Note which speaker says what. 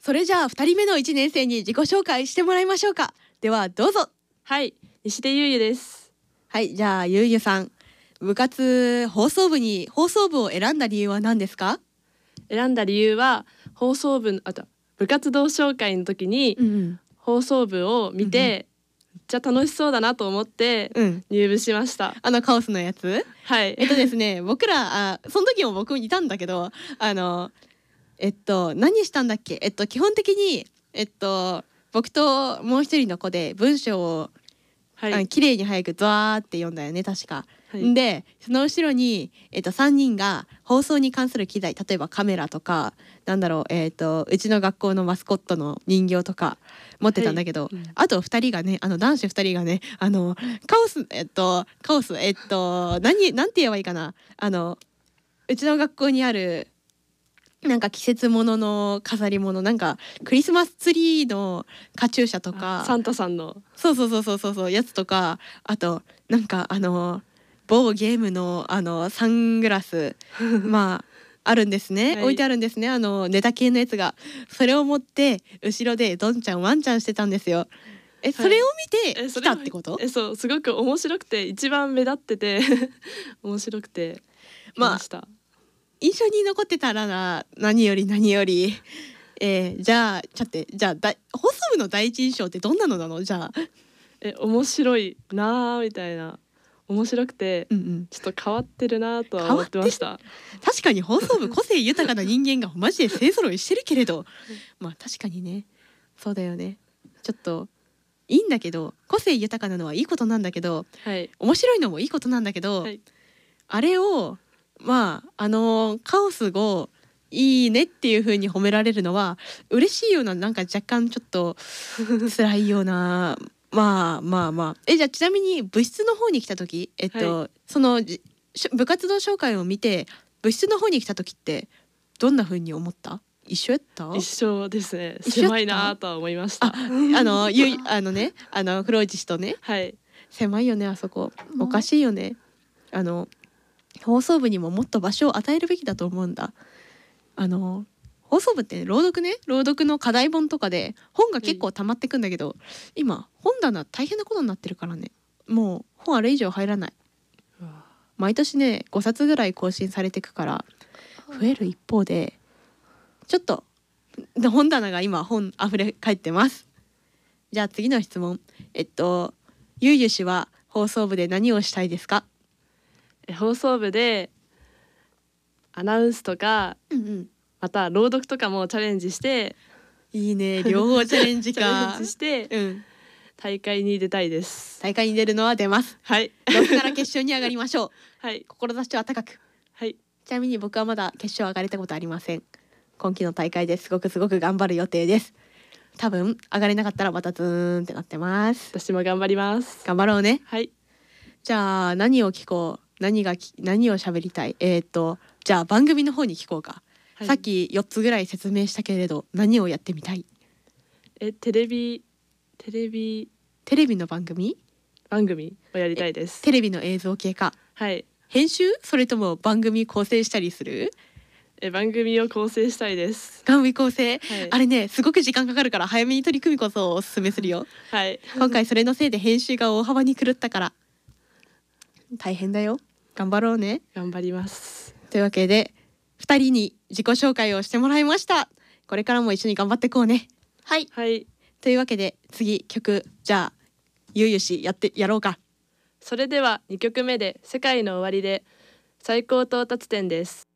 Speaker 1: それじゃあ2人目の1年生に自己紹介してもらいましょうか。ではどうぞ。
Speaker 2: はい、西出ゆうゆです。
Speaker 1: はい、じゃあゆうゆさん、部活放送部を選んだ理由は何ですか？
Speaker 2: 選んだ理由は部活動紹介の時に放送部を見て、めっちゃ楽しそうだなと思って入部しました。
Speaker 1: カオスのやつ。
Speaker 2: はい。
Speaker 1: ですね、僕らその時も僕いたんだけど、何したんだっけ。基本的に僕ともう一人の子で文章を綺麗に早くドワーって読んだよね確か。でその後ろに、3人が放送に関する機材、例えばカメラとかうちの学校のマスコットの人形とか持ってたんだけど、あと2人がね男子2人がねカオスなんて言えばいいかな、うちの学校にあるなんか季節物の飾り物、なんかクリスマスツリーのカチューシャとか
Speaker 2: サンタさんの
Speaker 1: そうやつとか、あとなんか某ゲームのサングラスまああるんですね、置いてあるんですね、ネタ系のやつが。それを持って後ろでどんちゃんワンちゃんしてたんですよ。それを見て来たってこと？
Speaker 2: そうすごく面白くて、一番目立ってて面白くて来ました。
Speaker 1: 印象に残ってたら何よりじゃあ放送部の第一印象ってどんなのなの？じゃあ
Speaker 2: 面白いなみたいな、面白くて、ちょっと変わってるなとは思ってました。
Speaker 1: 確かに放送部個性豊かな人間がマジで勢ぞろいしてるけれどまあ確かにね、そうだよね。ちょっといいんだけど、個性豊かなのはいいことなんだけど、面白いのもいいことなんだけど、あれをカオスをいいねっていう風に褒められるのは嬉しいような、なんか若干ちょっと辛いようなじゃあちなみに部室の方に来た時その部活動紹介を見て部室の方に来た時ってどんな風に思った？一緒やった？
Speaker 2: 一緒ですね。狭いなとは思いました。
Speaker 1: 風呂石とね、狭いよねあそこ。おかしいよね。放送部にももっと場所を与えるべきだと思うんだ。放送部って朗読の課題本とかで本が結構溜まってくんだけど、今本棚大変なことになってるからね、もう本あれ以上入らない。毎年ね5冊ぐらい更新されてくから増える一方で、ちょっと本棚が今本あふれ返ってます。じゃあ次の質問。ゆうゆ氏は放送部で何をしたいですか？
Speaker 2: 放送部でアナウンスとか、また朗読とかもチャレンジして、
Speaker 1: いいね、両方チャレンジか
Speaker 2: チャレンジして、大会に出たいです。
Speaker 1: 大会に出るのは出ます。6から決勝に上がりましょう。志は高く。ちなみに僕はまだ決勝上がれたことありません。今期の大会ですごく頑張る予定です。多分上がれなかったらまたズーンってなってます。
Speaker 2: 私も頑張ります。
Speaker 1: 頑張ろうね。じゃあ何を聞こう、何を喋りたい。じゃあ番組の方に聞こうか。さっき4つぐらい説明したけれど何をやってみたい？テレビの番組
Speaker 2: をやりたいです。
Speaker 1: テレビの映像系か。編集？それとも番組構成したりする？
Speaker 2: 番組を構成したいです。
Speaker 1: 番組構成、あれねすごく時間かかるから早めに取り組むことをおすすめするよ。今回それのせいで編集が大幅に狂ったから大変だよ。頑張ろうね。
Speaker 2: 頑張ります。
Speaker 1: というわけで2人に自己紹介をしてもらいました。これからも一緒に頑張っていこうね。というわけで次曲、じゃあゆうゆしやろうか。
Speaker 2: それでは2曲目で世界の終わりで最高到達点です。